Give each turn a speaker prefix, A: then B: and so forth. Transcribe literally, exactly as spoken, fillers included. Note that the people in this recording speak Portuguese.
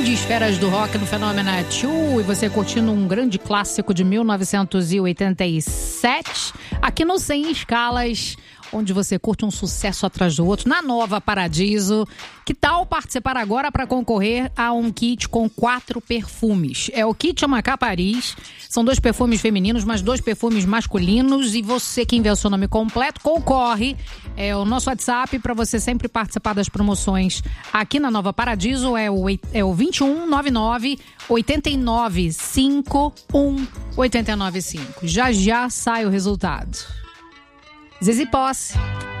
A: grandes feras do rock no Fenômeno dois, e você curtindo um grande clássico de mil novecentos e oitenta e sete, aqui no Sem Escalas, onde você curte um sucesso atrás do outro, na Nova Paradiso. Que tal participar agora para concorrer a um kit com quatro perfumes? É o kit Amacá Paris, são dois perfumes femininos, mas dois perfumes masculinos, e você que enviar o seu nome completo concorre. É o nosso WhatsApp para você sempre participar das promoções aqui na Nova Paradiso, é o, é o vinte e um noventa e nove, oitenta e nove, cinquenta e um, oitenta e nove cinco. Já já sai o resultado. Zizi Posse.